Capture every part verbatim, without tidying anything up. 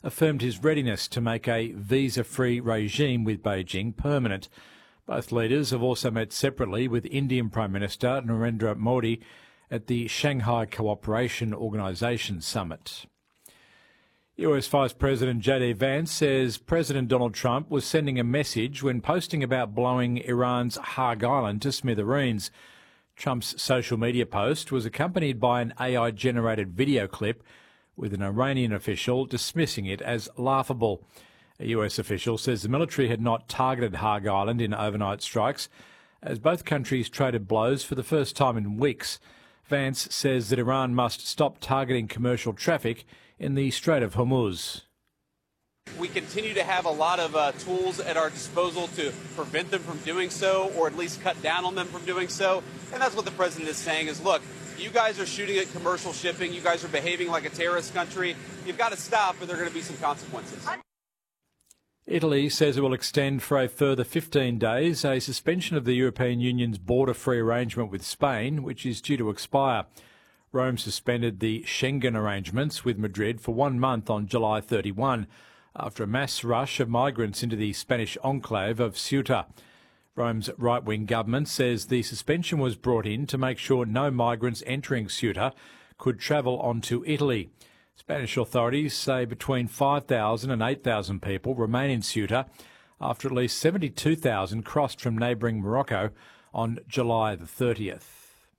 affirmed his readiness to make a visa-free regime with Beijing permanent. Both leaders have also met separately with Indian Prime Minister Narendra Modi at the Shanghai Cooperation Organisation Summit. U S Vice President J D Vance says President Donald Trump was sending a message when posting about blowing Iran's Haag Island to smithereens. Trump's social media post was accompanied by an A I-generated video clip with an Iranian official dismissing it as laughable. A U S official says the military had not targeted Haag Island in overnight strikes, as both countries traded blows for the first time in weeks. Vance says that Iran must stop targeting commercial traffic in the Strait of Hormuz. We continue to have a lot of uh, tools at our disposal to prevent them from doing so, or at least cut down on them from doing so. And that's what the president is saying is, look, you guys are shooting at commercial shipping. You guys are behaving like a terrorist country. You've got to stop, or there are going to be some consequences. Italy says it will extend for a further fifteen days a suspension of the European Union's border-free arrangement with Spain, which is due to expire. Rome suspended the Schengen arrangements with Madrid for one month on July thirty-first after a mass rush of migrants into the Spanish enclave of Ceuta. Rome's right-wing government says the suspension was brought in to make sure no migrants entering Ceuta could travel onto Italy. Spanish authorities say between five thousand and eight thousand people remain in Ceuta after at least seventy-two thousand crossed from neighbouring Morocco on July the thirtieth.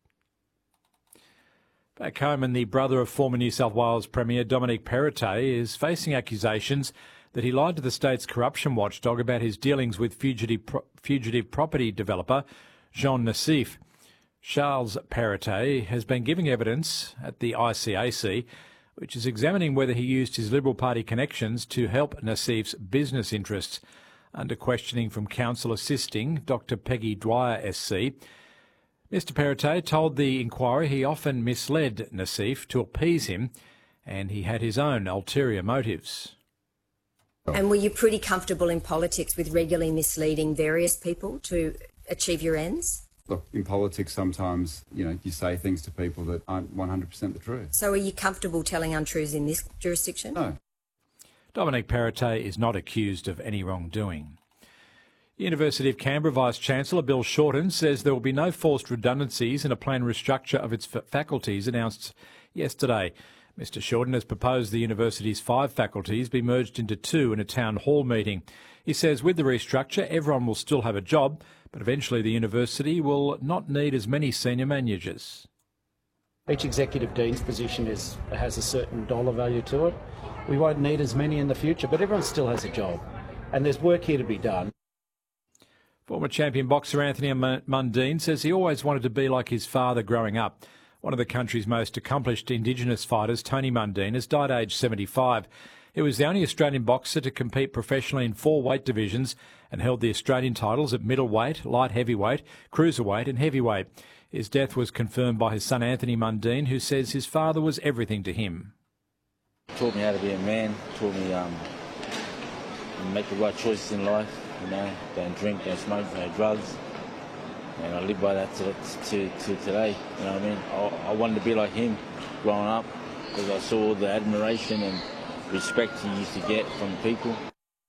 Back home, and the brother of former New South Wales Premier Dominic Perrottet is facing accusations that he lied to the state's corruption watchdog about his dealings with fugitive, pro- fugitive property developer Jean Nassif. Charles Perrottet has been giving evidence at the I C A C, which is examining whether he used his Liberal Party connections to help Nassif's business interests. Under questioning from counsel assisting Doctor Peggy Dwyer S C, Mister Perrottet told the inquiry he often misled Nassif to appease him, and he had his own ulterior motives. And were you pretty comfortable in politics with regularly misleading various people to achieve your ends? Look, in politics sometimes, you know, you say things to people that aren't one hundred percent the truth. So are you comfortable telling untruths in this jurisdiction? No. Dominic Perrottet is not accused of any wrongdoing. University of Canberra Vice-Chancellor Bill Shorten says there will be no forced redundancies in a planned restructure of its f- faculties announced yesterday. Mister Shorten has proposed the university's five faculties be merged into two in a town hall meeting. He says with the restructure, everyone will still have a job, but eventually the university will not need as many senior managers. Each executive dean's position is has a certain dollar value to it. We won't need as many in the future, but everyone still has a job, and there's work here to be done. Former champion boxer Anthony Mundine says he always wanted to be like his father growing up. One of the country's most accomplished Indigenous fighters, Tony Mundine, has died aged seventy-five. He was the only Australian boxer to compete professionally in four weight divisions and held the Australian titles at middleweight, light heavyweight, cruiserweight and heavyweight. His death was confirmed by his son Anthony Mundine, who says his father was everything to him. Taught me how to be a man, taught me um, make the right choices in life. You know, don't drink, don't smoke, no drugs. And I live by that to, to, to today. You know what I mean? I, I wanted to be like him growing up because I saw the admiration and respect he used to get from people.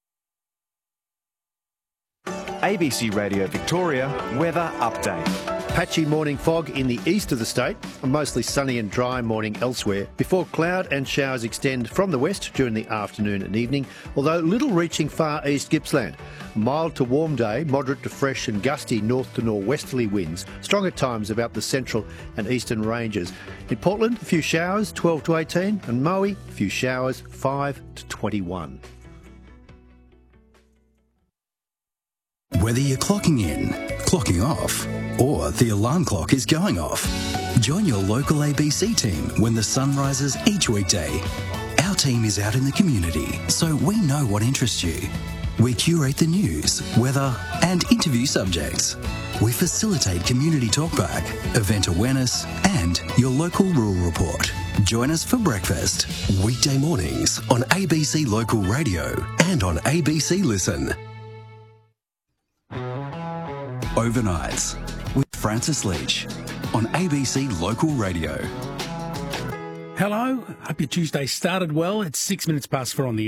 A B C Radio Victoria weather update. Patchy morning fog in the east of the state, a mostly sunny and dry morning elsewhere, before cloud and showers extend from the west during the afternoon and evening, although little reaching far east Gippsland. Mild to warm day, moderate to fresh and gusty north to northwesterly winds, strong at times about the central and eastern ranges. In Portland, a few showers, twelve to eighteen, and Moe, a few showers, five to twenty-one. Whether you're clocking in, clocking off, or the alarm clock is going off, join your local A B C team when the sun rises each weekday. Our team is out in the community, so we know what interests you. We curate the news, weather, and interview subjects. We facilitate community talkback, event awareness, and your local rural report. Join us for breakfast. Weekday mornings on A B C Local Radio and on A B C Listen. Overnights with Francis Leach on A B C Local Radio. Hello, hope your Tuesday started well. It's six minutes past four on the